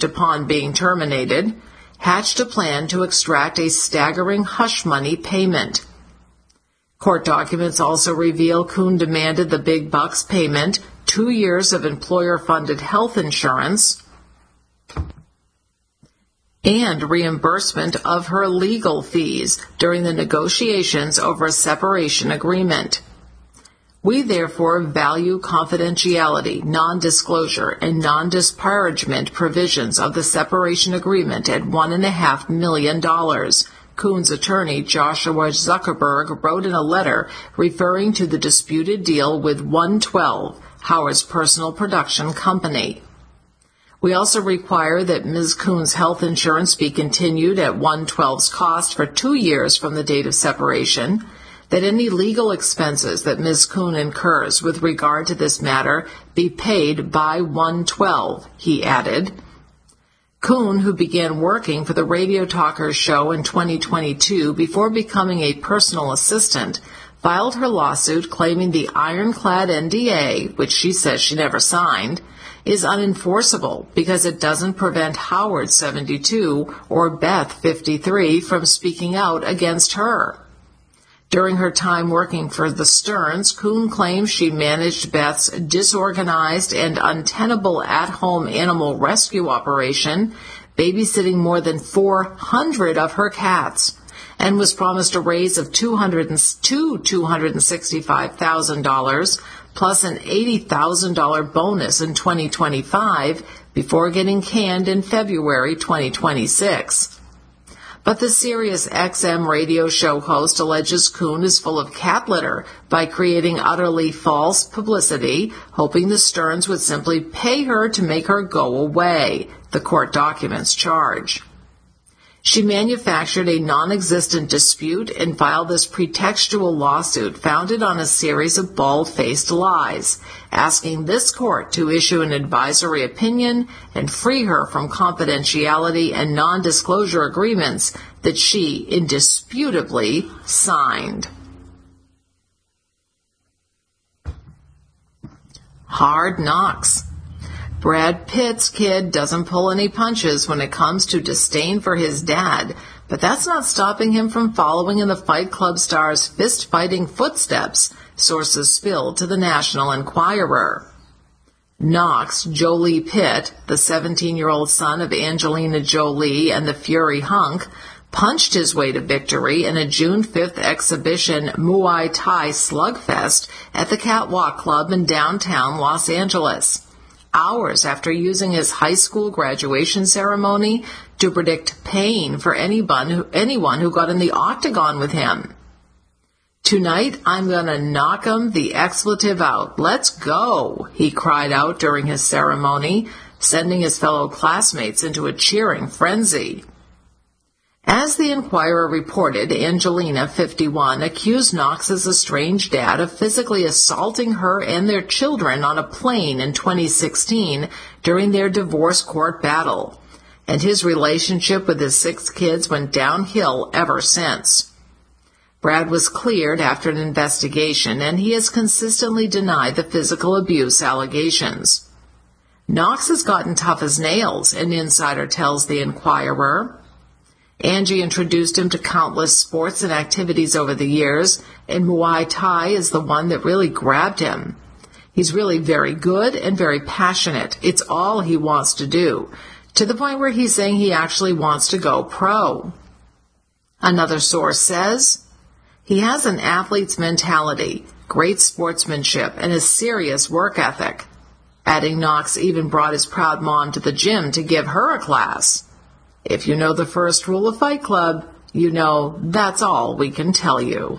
agreement upon being terminated, hatched a plan to extract a staggering hush money payment. Court documents also reveal Kuhn demanded the big bucks payment, 2 years of employer-funded health insurance, and reimbursement of her legal fees during the negotiations over a separation agreement. We therefore value confidentiality, non-disclosure, and non-disparagement provisions of the separation agreement at $1.5 million. Kuhn's attorney, Joshua Zuckerberg, wrote in a letter referring to the disputed deal with 112, Howard's personal production company. We also require that Ms. Kuhn's health insurance be continued at 112's cost for 2 years from the date of separation, that any legal expenses that Ms. Kuhn incurs with regard to this matter be paid by 112, he added. Kuhn, who began working for the Radio Talkers show in 2022 before becoming a personal assistant, filed her lawsuit claiming the ironclad NDA, which she says she never signed, is unenforceable because it doesn't prevent Howard, 72, or Beth, 53, from speaking out against her. During her time working for the Stearns, Kuhn claims she managed Beth's disorganized and untenable at-home animal rescue operation, babysitting more than 400 of her cats, and was promised a raise of $265,000 plus an $80,000 bonus in 2025 before getting canned in February 2026. But the Sirius XM radio show host alleges Kuhn is full of cat litter by creating utterly false publicity, hoping the Stearns would simply pay her to make her go away, the court documents charge. She manufactured a non-existent dispute and filed this pretextual lawsuit founded on a series of bald-faced lies, asking this court to issue an advisory opinion and free her from confidentiality and non-disclosure agreements that she indisputably signed. Hard knocks. Brad Pitt's kid doesn't pull any punches when it comes to disdain for his dad, but that's not stopping him from following in the Fight Club star's fist-fighting footsteps, sources spilled to the National Enquirer. Knox Jolie Pitt, the 17-year-old son of Angelina Jolie and the Fury hunk, punched his way to victory in a June 5th exhibition Muay Thai slugfest at the Catwalk Club in downtown Los Angeles, hours after using his high school graduation ceremony to predict pain for anyone who got in the octagon with him. "Tonight, I'm gonna knock 'em the expletive out. Let's go," he cried out during his ceremony, sending his fellow classmates into a cheering frenzy. As the Enquirer reported, Angelina, 51, accused Knox's estranged dad of physically assaulting her and their children on a plane in 2016 during their divorce court battle, and his relationship with his 6 kids went downhill ever since. Brad was cleared after an investigation, and he has consistently denied the physical abuse allegations. Knox has gotten tough as nails, an insider tells the Enquirer. Angie introduced him to countless sports and activities over the years, and Muay Thai is the one that really grabbed him. He's really very good and very passionate. It's all he wants to do, to the point where he's saying he actually wants to go pro. Another source says, he has an athlete's mentality, great sportsmanship, and a serious work ethic. Adding Knox even brought his proud mom to the gym to give her a class. If you know the first rule of Fight Club, you know that's all we can tell you.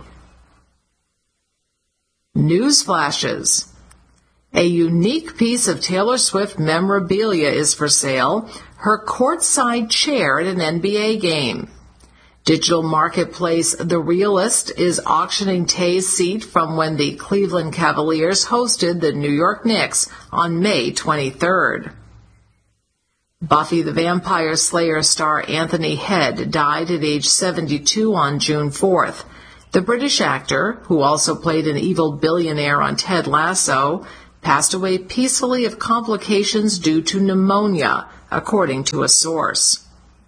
News flashes. A unique piece of Taylor Swift memorabilia is for sale, her courtside chair at an NBA game. Digital marketplace The Realist is auctioning Tay's seat from when the Cleveland Cavaliers hosted the New York Knicks on May 23rd. Buffy the Vampire Slayer star Anthony Head died at age 72 on June 4th. The British actor, who also played an evil billionaire on Ted Lasso, passed away peacefully of complications due to pneumonia, according to a source.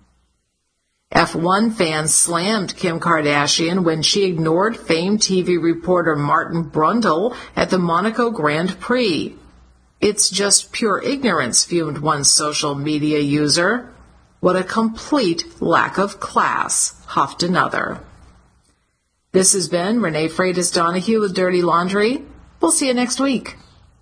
F1 fans slammed Kim Kardashian when she ignored famed TV reporter Martin Brundle at the Monaco Grand Prix. "It's just pure ignorance," fumed one social media user. "What a complete lack of class," huffed another. This has been Renee Freitas Donahue with Dirty Laundry. We'll see you next week.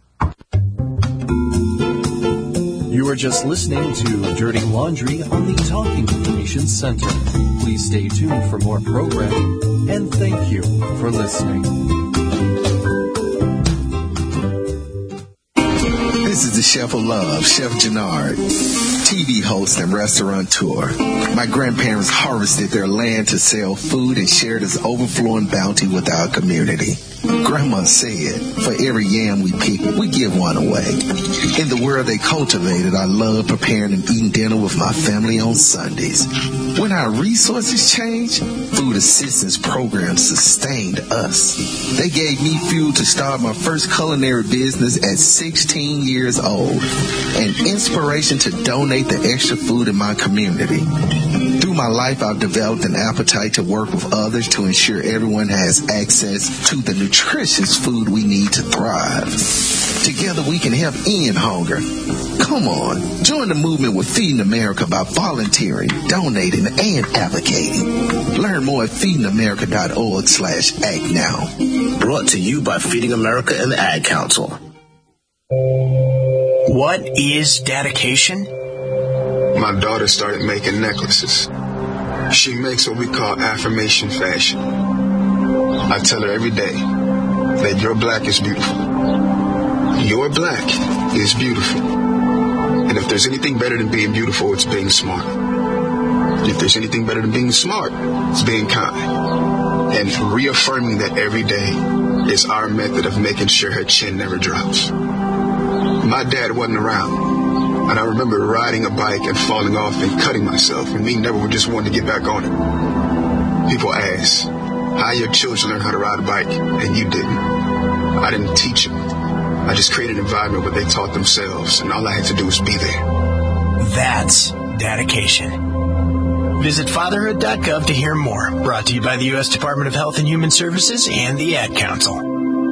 You are just listening to Dirty Laundry on the Talking Information Center. Please stay tuned for more programming, and thank you for listening. This is the Chef of Love, Chef Jannard, TV host and restaurateur. My grandparents harvested their land to sell food and share this overflowing bounty with our community. Grandma said, for every yam we pick, we give one away. In the world they cultivated, I love preparing and eating dinner with my family on Sundays. When our resources changed, food assistance programs sustained us. They gave me fuel to start my first culinary business at 16 years old, and inspiration to donate the extra food in my community. Through my life, I've developed an appetite to work with others to ensure everyone has access to the nutritious food we need to thrive. Together we can help end hunger. Come on, join the movement with Feeding America by volunteering, donating, and advocating. Learn more at feedingamerica.org/act now. Brought to you by Feeding America and the Ad Council. What is dedication? My daughter started making necklaces. She makes what we call affirmation fashion. I tell her every day that your black is beautiful. Your black is beautiful. And if there's anything better than being beautiful, it's being smart. If there's anything better than being smart, it's being kind. And reaffirming that every day is our method of making sure her chin never drops. My dad wasn't around. And I remember riding a bike and falling off and cutting myself, and me never just wanted to get back on it. People ask, how your children learn how to ride a bike, and you didn't. I didn't teach them. I just created an environment where they taught themselves, and all I had to do was be there. That's dedication. Visit fatherhood.gov to hear more. Brought to you by the U.S. Department of Health and Human Services and the Ad Council.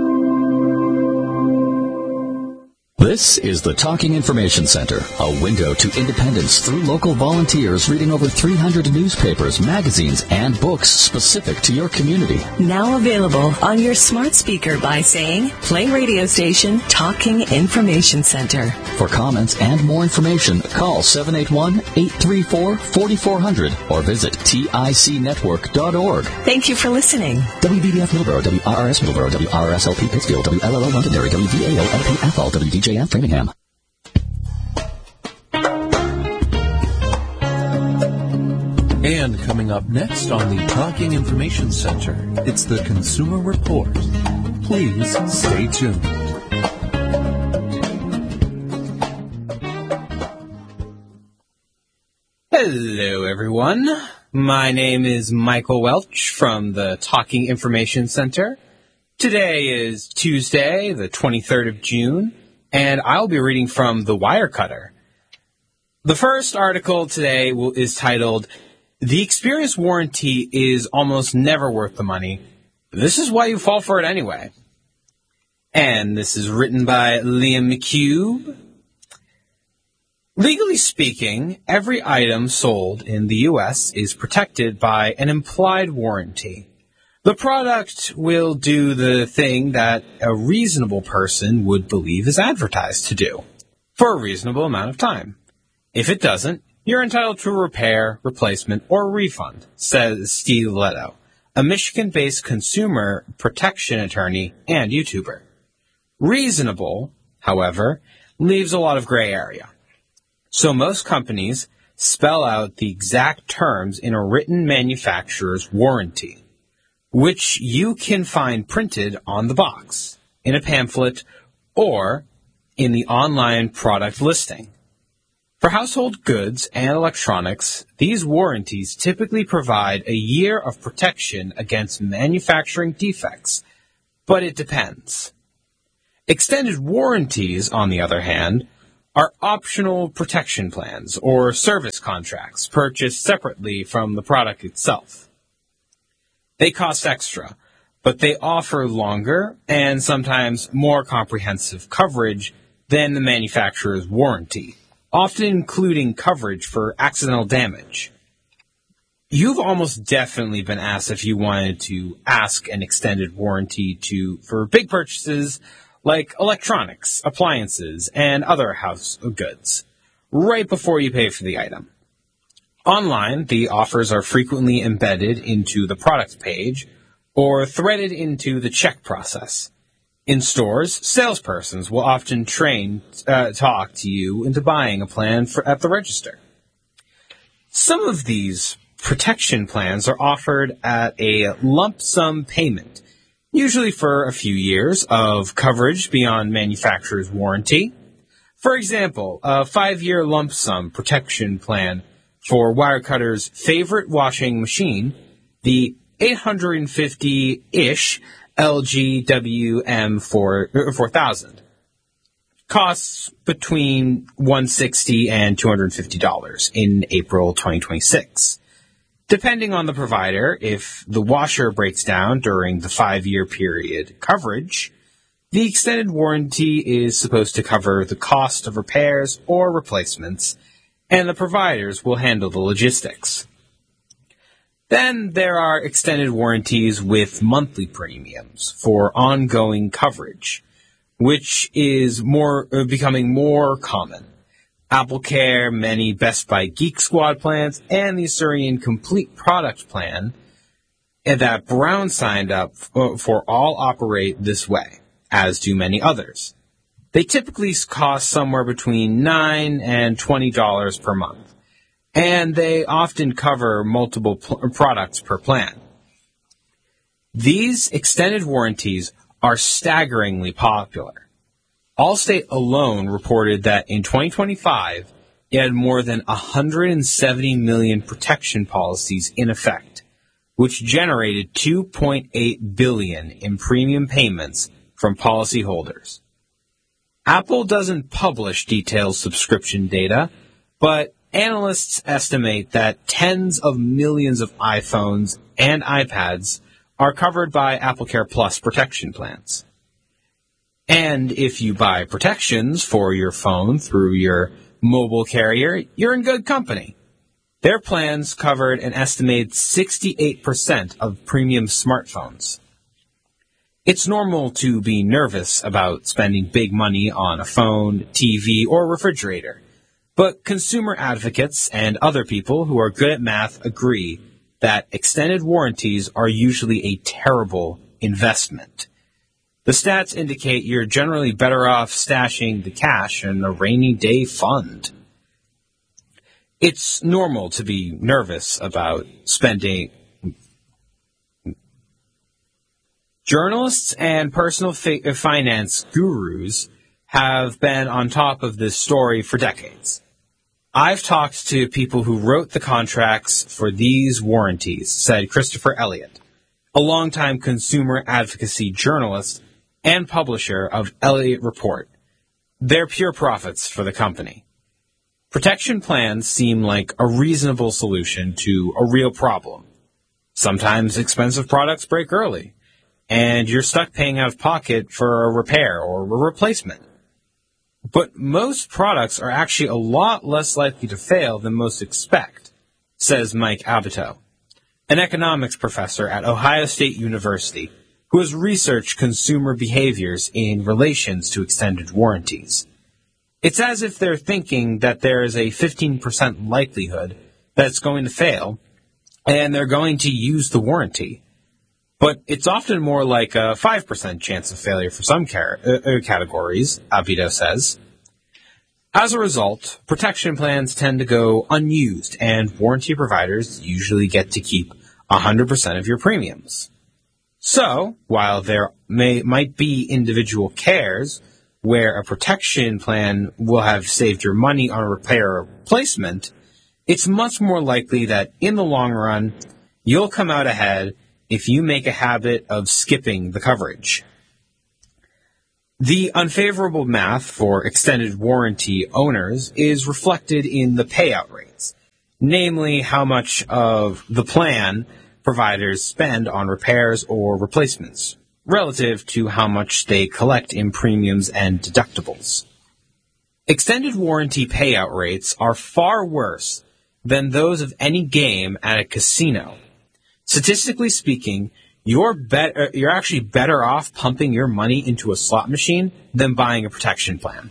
This is the Talking Information Center, a window to independence through local volunteers reading over 300 newspapers, magazines, and books specific to your community. Now available on your smart speaker by saying, play radio station Talking Information Center. For comments and more information, call 781-834-4400 or visit ticnetwork.org. Thank you for listening. WBBF Millboro, WRRS Millboro, WRSLP Pittsfield, WLLO Londonderry, WVAO LP Athol, WDJM Framingham. And coming up next on the Talking Information Center, it's the Consumer Report. Please stay tuned. Hello, everyone. My name is Michael Welch from the Talking Information Center. Today is Tuesday, the 23rd of June, and I'll be reading from The Wirecutter. The first article today is titled, "The Experience Warranty is Almost Never Worth the Money. This is why you fall for it anyway." And this is written by Liam McCube. Legally speaking, every item sold in the U.S. is protected by an implied warranty. The product will do the thing that a reasonable person would believe is advertised to do, for a reasonable amount of time. If it doesn't, you're entitled to a repair, replacement, or refund, says Steve Leto, a Michigan-based consumer protection attorney and YouTuber. Reasonable, however, leaves a lot of gray area. So most companies spell out the exact terms in a written manufacturer's warranty, which you can find printed on the box, in a pamphlet, or in the online product listing. For household goods and electronics, these warranties typically provide a year of protection against manufacturing defects, but it depends. Extended warranties, on the other hand, are optional protection plans or service contracts purchased separately from the product itself. They cost extra, but they offer longer and sometimes more comprehensive coverage than the manufacturer's warranty, often including coverage for accidental damage. You've almost definitely been asked if you wanted to ask an extended warranty for big purchases like electronics, appliances, and other house goods, right before you pay for the item. Online, the offers are frequently embedded into the product page or threaded into the check process. In stores, salespersons will often talk to you into buying a plan at the register. Some of these protection plans are offered at a lump sum payment, usually for a few years of coverage beyond manufacturer's warranty. For example, a 5-year lump sum protection plan for Wirecutter's favorite washing machine, the 850-ish LG WM4000, costs between $160 and $250 in April 2026. Depending on the provider, if the washer breaks down during the 5-year period coverage, the extended warranty is supposed to cover the cost of repairs or replacements, and the providers will handle the logistics. Then there are extended warranties with monthly premiums for ongoing coverage, which is becoming more common. AppleCare, many Best Buy Geek Squad plans, and the Asurion Complete Product Plan that Brown signed up for all operate this way, as do many others. They typically cost somewhere between $9 and $20 per month, and they often cover multiple products per plan. These extended warranties are staggeringly popular. Allstate alone reported that in 2025, it had more than 170 million protection policies in effect, which generated $2.8 billion in premium payments from policyholders. Apple doesn't publish detailed subscription data, but analysts estimate that tens of millions of iPhones and iPads are covered by AppleCare Plus protection plans. And if you buy protections for your phone through your mobile carrier, you're in good company. Their plans covered an estimated 68% of premium smartphones. It's normal to be nervous about spending big money on a phone, TV, or refrigerator, but consumer advocates and other people who are good at math agree that extended warranties are usually a terrible investment. The stats indicate you're generally better off stashing the cash in a rainy day fund. It's normal to be nervous about spending. Journalists and personal finance gurus have been on top of this story for decades. I've talked to people who wrote the contracts for these warranties, said Christopher Elliott, a longtime consumer advocacy journalist and publisher of Elliott Report. They're pure profits for the company. Protection plans seem like a reasonable solution to a real problem. Sometimes expensive products break early, and you're stuck paying out of pocket for a repair or a replacement. But most products are actually a lot less likely to fail than most expect, says Mike Abito, an economics professor at Ohio State University, who has researched consumer behaviors in relations to extended warranties. It's as if they're thinking that there is a 15% likelihood that it's going to fail, and they're going to use the warranty. But it's often more like a 5% chance of failure for some categories, Abito says. As a result, protection plans tend to go unused, and warranty providers usually get to keep 100% of your premiums. So, while there might be individual cares where a protection plan will have saved your money on a repair or replacement, it's much more likely that in the long run, you'll come out ahead if you make a habit of skipping the coverage. The unfavorable math for extended warranty owners is reflected in the payout rates, namely how much of the plan providers spend on repairs or replacements, relative to how much they collect in premiums and deductibles. Extended warranty payout rates are far worse than those of any game at a casino. Statistically speaking, you're actually better off pumping your money into a slot machine than buying a protection plan.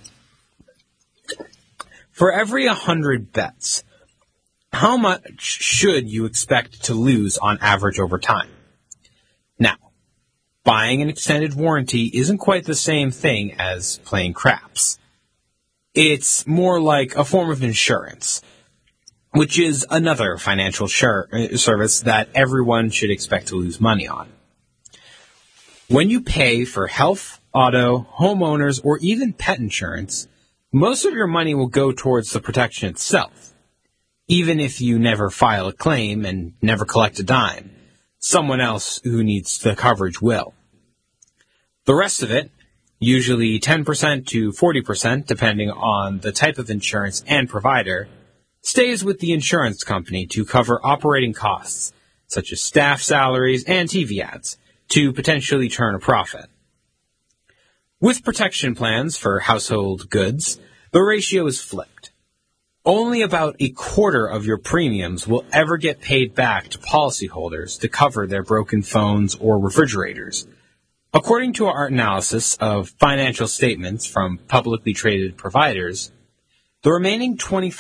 For every 100 bets, how much should you expect to lose on average over time? Now, buying an extended warranty isn't quite the same thing as playing craps. It's more like a form of insurance, which is another financial service that everyone should expect to lose money on. When you pay for health, auto, homeowners, or even pet insurance, most of your money will go towards the protection itself. Even if you never file a claim and never collect a dime, someone else who needs the coverage will. The rest of it, usually 10% to 40%, depending on the type of insurance and provider, stays with the insurance company to cover operating costs, such as staff salaries and TV ads, to potentially turn a profit. With protection plans for household goods, the ratio is flipped. Only about a quarter of your premiums will ever get paid back to policyholders to cover their broken phones or refrigerators. According to our analysis of financial statements from publicly traded providers, the remaining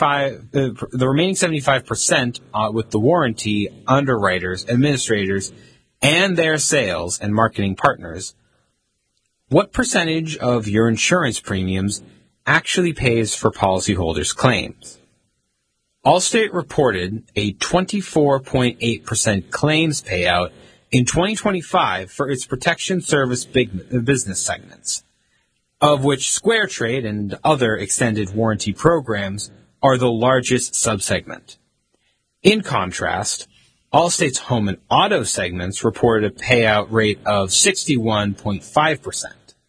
75% with the warranty underwriters, administrators, and their sales and marketing partners, what percentage of your insurance premiums actually pays for policyholders' claims? Allstate reported a 24.8% claims payout in 2025 for its protection service business segments, of which SquareTrade and other extended warranty programs are the largest subsegment. In contrast, Allstate's home and auto segments reported a payout rate of 61.5%.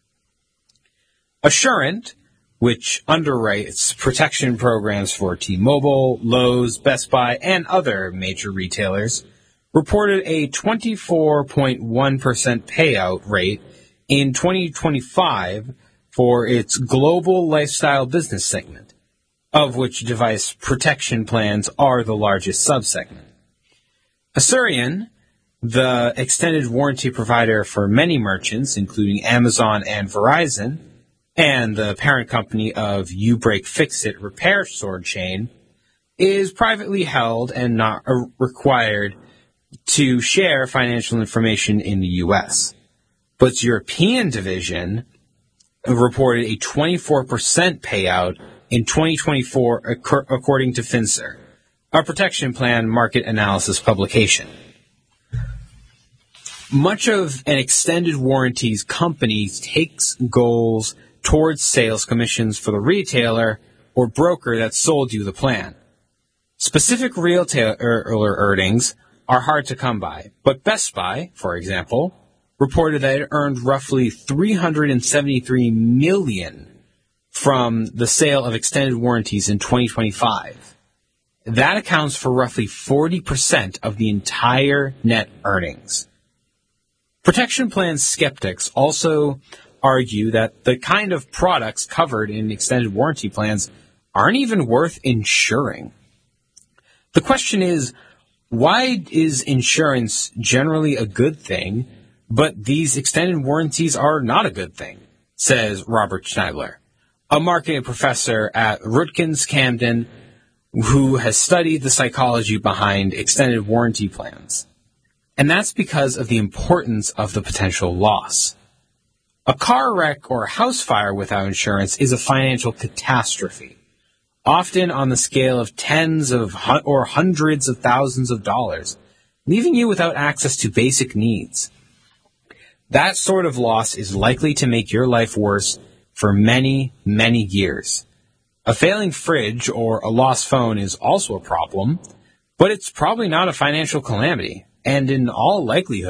Assurant, which underwrites protection programs for T-Mobile, Lowe's, Best Buy, and other major retailers, reported a 24.1% payout rate in 2025 for its global lifestyle business segment, of which device protection plans are the largest subsegment. Asurion, the extended warranty provider for many merchants, including Amazon and Verizon, and the parent company of U-Break Fix-It repair store chain, is privately held and not required to share financial information in the U.S. But its European division reported a 24% payout in 2024, according to Finser, a protection plan market analysis publication. Much of an extended warranties company takes goals towards sales commissions for the retailer or broker that sold you the plan. Specific retailer earnings are hard to come by, but Best Buy, for example, reported that it earned roughly $373 million from the sale of extended warranties in 2025. That accounts for roughly 40% of the entire net earnings. Protection plan skeptics also argue that the kind of products covered in extended warranty plans aren't even worth insuring. The question is, why is insurance generally a good thing, but these extended warranties are not a good thing, says Robert Schneidler, a marketing professor at Rutgers Camden who has studied the psychology behind extended warranty plans. And that's because of the importance of the potential loss. A car wreck or house fire without insurance is a financial catastrophe, often on the scale of tens of or hundreds of thousands of dollars, leaving you without access to basic needs. That sort of loss is likely to make your life worse for many, many years. A failing fridge or a lost phone is also a problem, but it's probably not a financial calamity, and in all likelihood,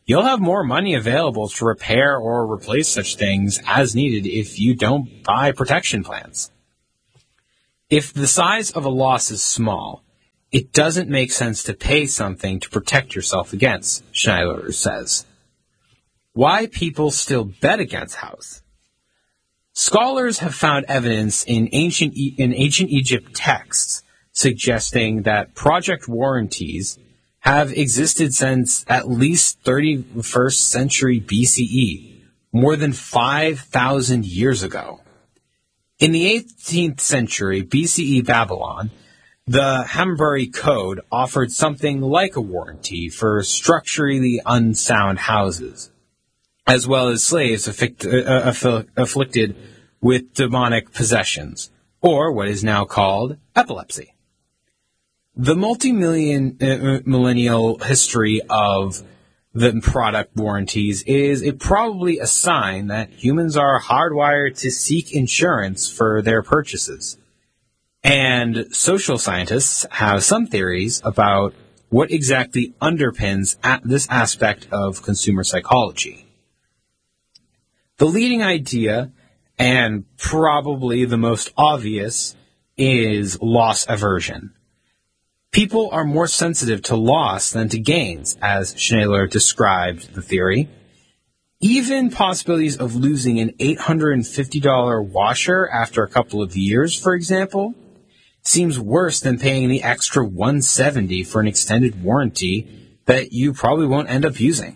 you'll have more money available to repair or replace such things as needed if you don't buy protection plans. If the size of a loss is small, it doesn't make sense to pay something to protect yourself against, Schneider says. Why people still bet against house? Scholars have found evidence in ancient Egypt texts suggesting that project warranties have existed since at least 31st century BCE, more than 5,000 years ago. In the 18th century BCE Babylon, the Hammurabi Code offered something like a warranty for structurally unsound houses, as well as slaves afflicted with demonic possessions, or what is now called epilepsy. The multi-millennial history of the product warranties is probably a sign that humans are hardwired to seek insurance for their purchases. And social scientists have some theories about what exactly underpins this aspect of consumer psychology. The leading idea, and probably the most obvious, is loss aversion. People are more sensitive to loss than to gains, as Schneider described the theory. Even possibilities of losing an $850 washer after a couple of years, for example, seems worse than paying the extra $170 for an extended warranty that you probably won't end up using.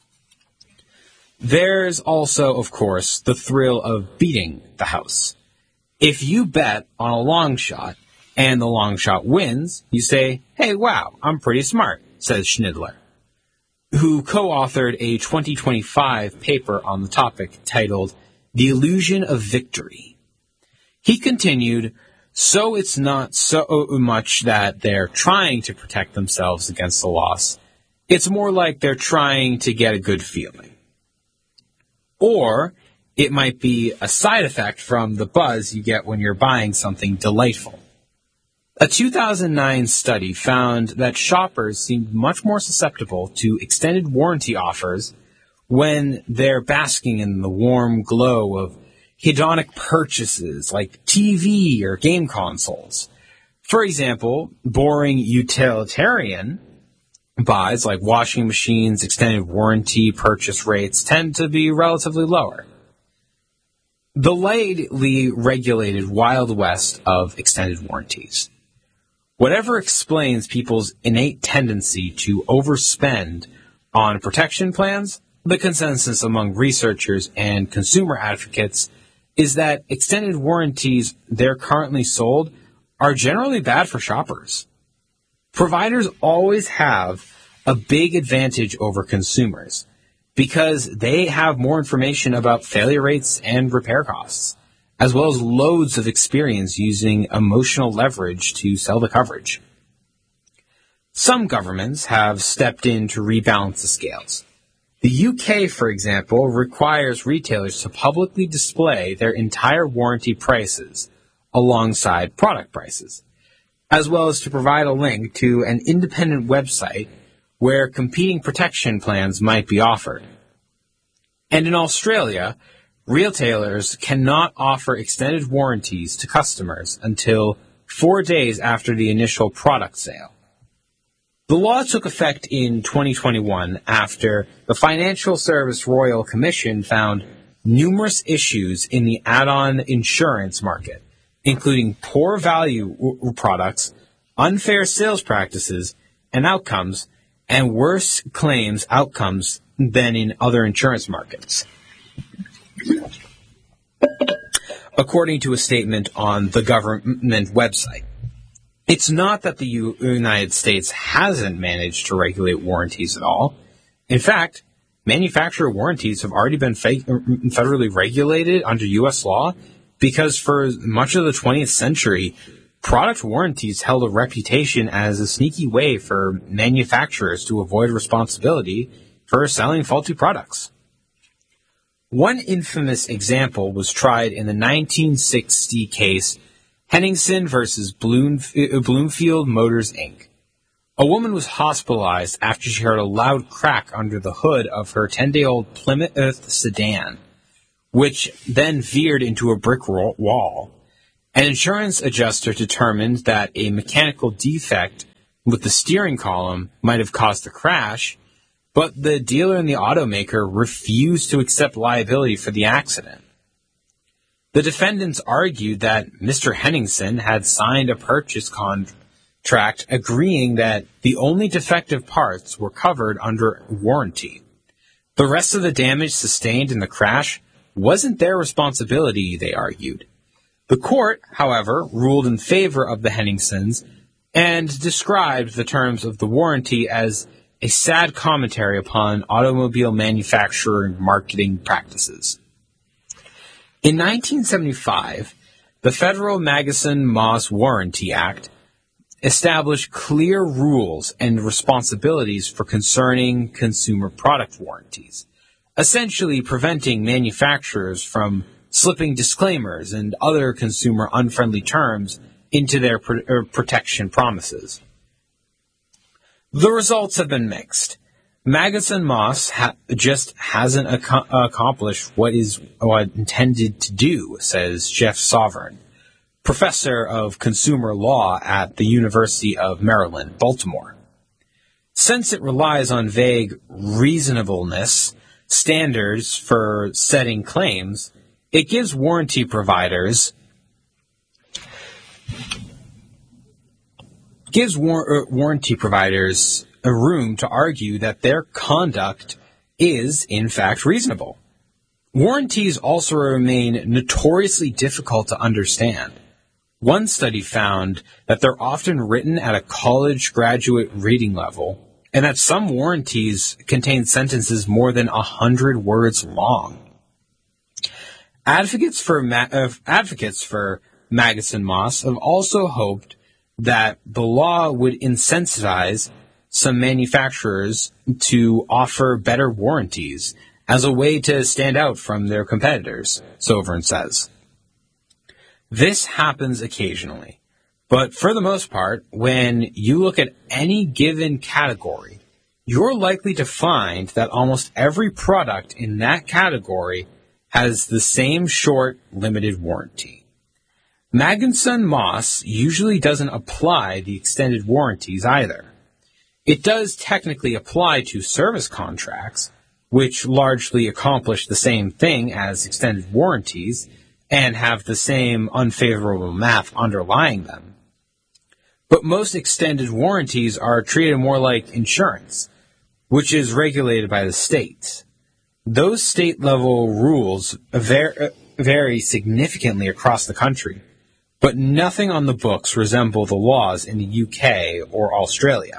There's also, of course, the thrill of beating the house. If you bet on a long shot and the long shot wins, you say, "Hey, wow, I'm pretty smart," says Schneider, who co-authored a 2025 paper on the topic titled "The Illusion of Victory." He continued, "So it's not so much that they're trying to protect themselves against the loss. It's more like they're trying to get a good feeling. Or it might be a side effect from the buzz you get when you're buying something delightful." A 2009 study found that shoppers seemed much more susceptible to extended warranty offers when they're basking in the warm glow of hedonic purchases like TV or game consoles. For example, boring utilitarian buys like washing machines, extended warranty purchase rates tend to be relatively lower. The lightly regulated Wild West of extended warranties. Whatever explains people's innate tendency to overspend on protection plans, the consensus among researchers and consumer advocates is that extended warranties they're currently sold are generally bad for shoppers. Providers always have a big advantage over consumers because they have more information about failure rates and repair costs, as well as loads of experience using emotional leverage to sell the coverage. Some governments have stepped in to rebalance the scales. The UK, for example, requires retailers to publicly display their entire warranty prices alongside product prices, as well as to provide a link to an independent website where competing protection plans might be offered. And in Australia, retailers cannot offer extended warranties to customers until 4 days after the initial product sale. The law took effect in 2021 after the Financial Service Royal Commission found numerous issues in the add-on insurance market, including poor value products, unfair sales practices and outcomes, and worse claims outcomes than in other insurance markets. According to a statement on the government website, it's not that the United States hasn't managed to regulate warranties at all. In fact, manufacturer warranties have already been federally regulated under U.S. law because for much of the 20th century, product warranties held a reputation as a sneaky way for manufacturers to avoid responsibility for selling faulty products. One infamous example was tried in the 1960 case Henningsen versus Bloomfield Motors, Inc., A woman was hospitalized after she heard a loud crack under the hood of her 10-day-old Plymouth sedan, which then veered into a brick wall. An insurance adjuster determined that a mechanical defect with the steering column might have caused the crash, but the dealer and the automaker refused to accept liability for the accident. The defendants argued that Mr. Henningsen had signed a purchase contract agreeing that the only defective parts were covered under warranty. The rest of the damage sustained in the crash wasn't their responsibility, they argued. The court, however, ruled in favor of the Henningsens and described the terms of the warranty as a sad commentary upon automobile manufacturer marketing practices. In 1975, the Federal Magnuson-Moss Warranty Act established clear rules and responsibilities for concerning consumer product warranties, essentially preventing manufacturers from slipping disclaimers and other consumer unfriendly terms into their protection promises. The results have been mixed. Magnuson-Moss just hasn't accomplished what intended to do, says Jeff Sovereign, professor of consumer law at the University of Maryland, Baltimore. Since it relies on vague reasonableness standards for setting claims, it gives warranty providers a room to argue that their conduct is, in fact, reasonable. Warranties also remain notoriously difficult to understand. One study found that they're often written at a college graduate reading level, and that some warranties contain sentences more than 100 words long. Advocates for Magnuson-Moss have also hoped that the law would incentivize some manufacturers to offer better warranties as a way to stand out from their competitors, Sovereign says. This happens occasionally, but for the most part, when you look at any given category, you're likely to find that almost every product in that category has the same short, limited warranty. Magnuson-Moss usually doesn't apply the extended warranties either. It does technically apply to service contracts, which largely accomplish the same thing as extended warranties and have the same unfavorable math underlying them. But most extended warranties are treated more like insurance, which is regulated by the states. Those state-level rules vary significantly across the country, but nothing on the books resemble the laws in the UK or Australia.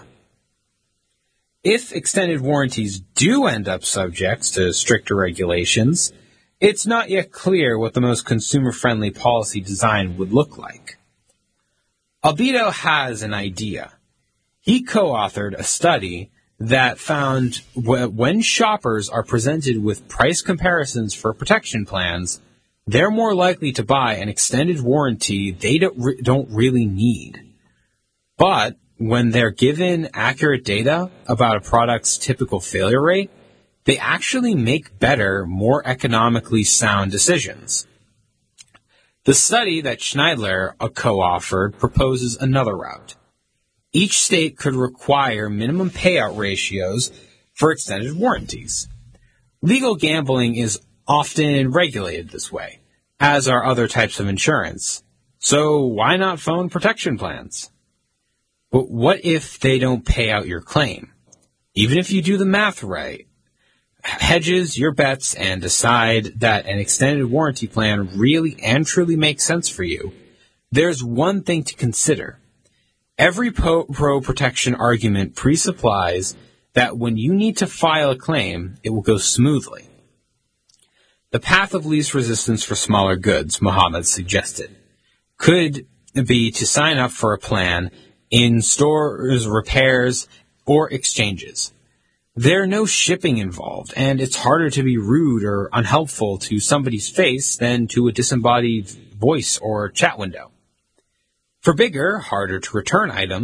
If extended warranties do end up subject to stricter regulations, it's not yet clear what the most consumer-friendly policy design would look like. Albedo has an idea. He co-authored a study that found when shoppers are presented with price comparisons for protection plans, they're more likely to buy an extended warranty they don't really need. But when they're given accurate data about a product's typical failure rate, they actually make better, more economically sound decisions. The study that Schneidler co-authored proposes another route. Each state could require minimum payout ratios for extended warranties. Legal gambling is often regulated this way, as are other types of insurance. So why not phone protection plans? But what if they don't pay out your claim? Even if you do the math right, hedges your bets and decide that an extended warranty plan really and truly makes sense for you, there's one thing to consider. Every pro-protection argument presupplies that when you need to file a claim, it will go smoothly. The path of least resistance for smaller goods, Muhammad suggested, could be to sign up for a plan in stores, repairs, or exchanges. There are no shipping involved, and it's harder to be rude or unhelpful to somebody's face than to a disembodied voice or chat window. For bigger, harder to return items,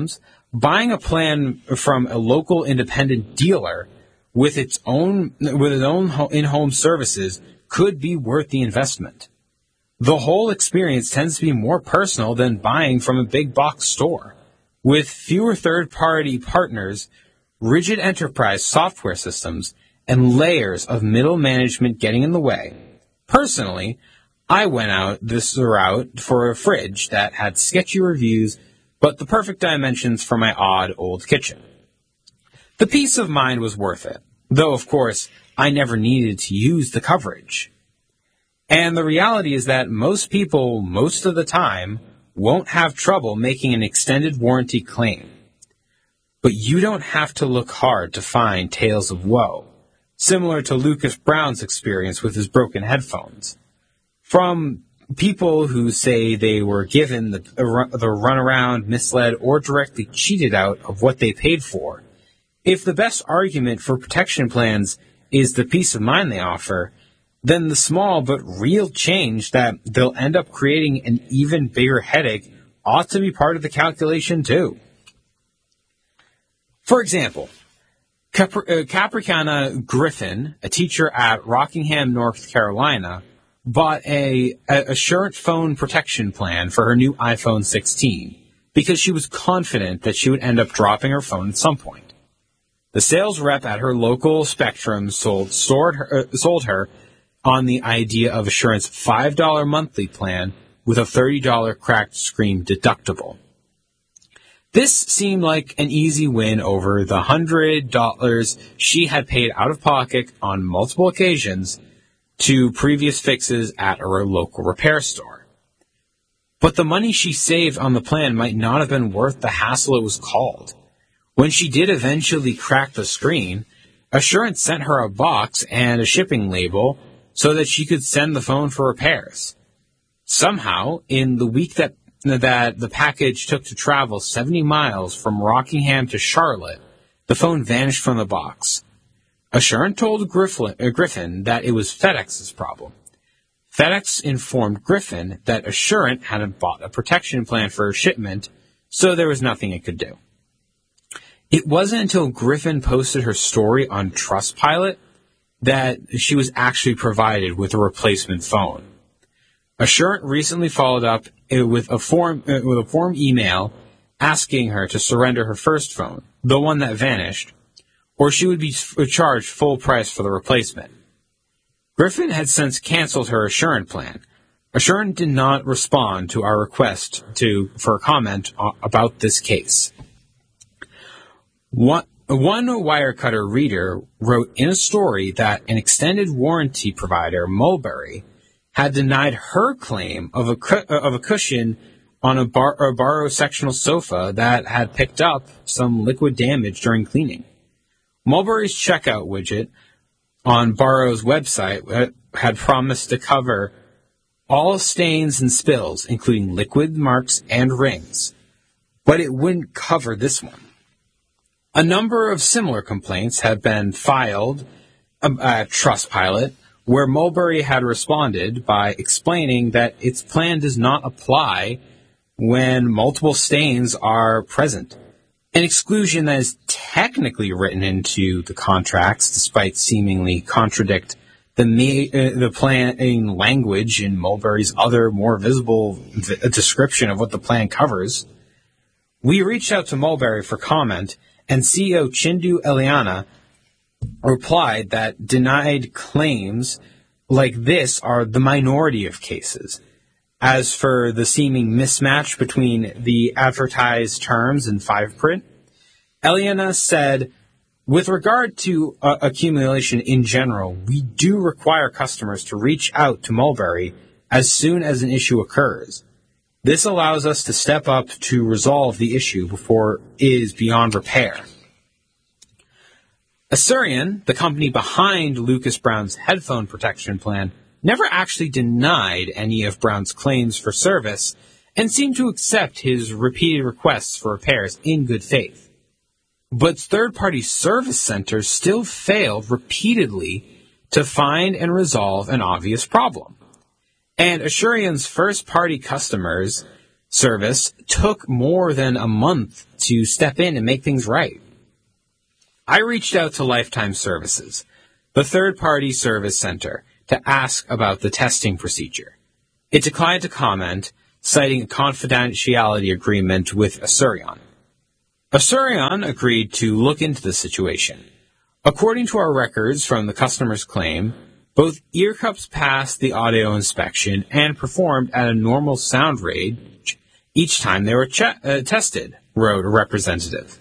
Buying a plan from a local independent dealer with its own in-home services could be worth the investment. The whole experience tends to be more personal than buying from a big box store. With fewer third-party partners, rigid enterprise software systems, and layers of middle management getting in the way. Personally, I went out this route for a fridge that had sketchy reviews, but the perfect dimensions for my odd old kitchen. The peace of mind was worth it, though, of course, I never needed to use the coverage. And the reality is that most people, most of the time, won't have trouble making an extended warranty claim. But you don't have to look hard to find tales of woe, similar to Lucas Brown's experience with his broken headphones. From people who say they were given the runaround, misled, or directly cheated out of what they paid for. If the best argument for protection plans is the peace of mind they offer, then the small but real change that they'll end up creating an even bigger headache ought to be part of the calculation too. For example, Capricorna Griffin, a teacher at Rockingham, North Carolina, bought a Assurant phone protection plan for her new iPhone 16 because she was confident that she would end up dropping her phone at some point. The sales rep at her local Spectrum sold her on the idea of Assurant's $5 monthly plan with a $30 cracked screen deductible. This seemed like an easy win over the $100 she had paid out of pocket on multiple occasions to previous fixes at her local repair store. But the money she saved on the plan might not have been worth the hassle it was called. When she did eventually crack the screen, Assurant sent her a box and a shipping label so that she could send the phone for repairs. Somehow, in the week that the package took to travel 70 miles from Rockingham to Charlotte, the phone vanished from the box. Assurant told Griffin that it was FedEx's problem. FedEx informed Griffin that Assurant hadn't bought a protection plan for her shipment, so there was nothing it could do. It wasn't until Griffin posted her story on Trustpilot that she was actually provided with a replacement phone. Assurant recently followed up with a form email asking her to surrender her first phone, the one that vanished, or she would be charged full price for the replacement. Griffin had since canceled her Assurant plan. Assurant did not respond to our request for a comment about this case. One Wirecutter reader wrote in a story that an extended warranty provider, Mulberry, had denied her claim of a cushion on a Barrow sectional sofa that had picked up some liquid damage during cleaning. Mulberry's checkout widget on Barrow's website had promised to cover all stains and spills, including liquid marks and rings, but it wouldn't cover this one. A number of similar complaints have been filed at Trustpilot, where Mulberry had responded by explaining that its plan does not apply when multiple stains are present, an exclusion that is technically written into the contracts despite seemingly contradict the plain language in Mulberry's other more visible description of what the plan covers. We reached out to Mulberry for comment, and CEO Chindu Eliana replied that denied claims like this are the minority of cases. As for the seeming mismatch between the advertised terms and fine print, Eliana said, with regard to accumulation in general, we do require customers to reach out to Mulberry as soon as an issue occurs. This allows us to step up to resolve the issue before it is beyond repair. Asurion, the company behind Lucas Brown's headphone protection plan, never actually denied any of Brown's claims for service and seemed to accept his repeated requests for repairs in good faith. But third-party service centers still failed repeatedly to find and resolve an obvious problem. And Asurion's first-party customers service took more than a month to step in and make things right. I reached out to Lifetime Services, the third-party service center, to ask about the testing procedure. It declined to comment, citing a confidentiality agreement with Asurion. Asurion agreed to look into the situation. According to our records from the customer's claim, both ear cups passed the audio inspection and performed at a normal sound range each time they were tested, wrote a representative.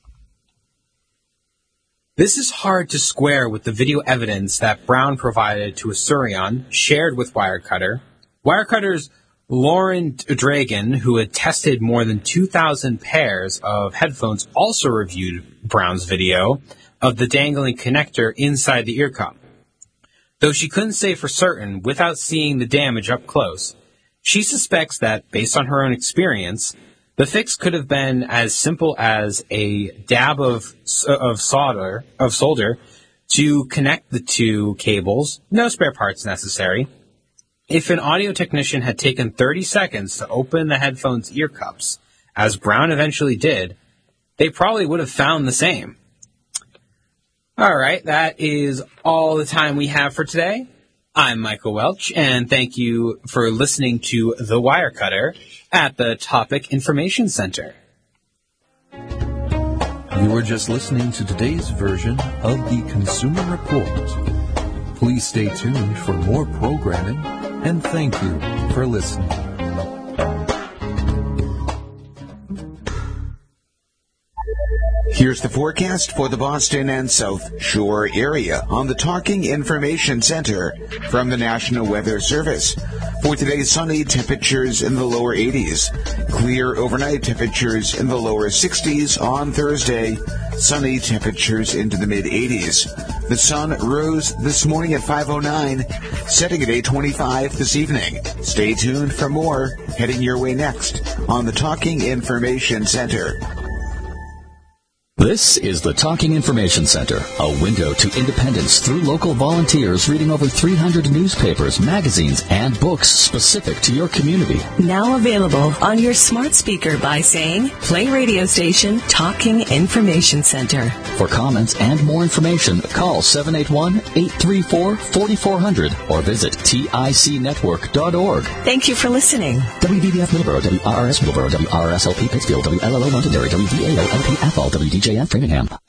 This is hard to square with the video evidence that Brown provided to Asurion, shared with Wirecutter. Wirecutter's Lauren Dragon, who had tested more than 2,000 pairs of headphones, also reviewed Brown's video of the dangling connector inside the ear cup. Though she couldn't say for certain without seeing the damage up close, she suspects that, based on her own experience, the fix could have been as simple as a dab of solder to connect the two cables, no spare parts necessary. If an audio technician had taken 30 seconds to open the headphones' ear cups, as Brown eventually did, they probably would have found the same. All right, that is all the time we have for today. I'm Michael Welch, and thank you for listening to The Wirecutter at the Topic Information Center. You were just listening to today's version of the Consumer Report. Please stay tuned for more programming, and thank you for listening. Here's the forecast for the Boston and South Shore area on the Talking Information Center from the National Weather Service. For today, sunny, temperatures in the lower 80s. Clear overnight, temperatures in the lower 60s. On Thursday, sunny, temperatures into the mid-80s. The sun rose this morning at 5:09, setting at 8:25 this evening. Stay tuned for more heading your way next on the Talking Information Center. This is the Talking Information Center, a window to independence through local volunteers reading over 300 newspapers, magazines, and books specific to your community. Now available on your smart speaker by saying, play radio station Talking Information Center. For comments and more information, call 781-834-4400 or visit ticnetwork.org. Thank you for listening. WBBF Middleborough, WRRS Middleborough, WRSLP Pittsfield, WLLO Londonderry, WDAO LP Athol, WDJF Framingham.